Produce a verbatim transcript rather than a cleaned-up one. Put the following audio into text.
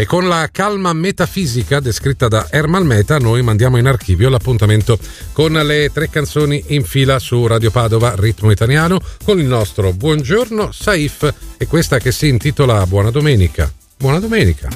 E con la calma metafisica descritta da Ermal Meta noi mandiamo in archivio l'appuntamento con le tre canzoni in fila su Radio Padova Ritmo Italiano con il nostro Buongiorno Saif e questa che si intitola Buona Domenica. Buona domenica.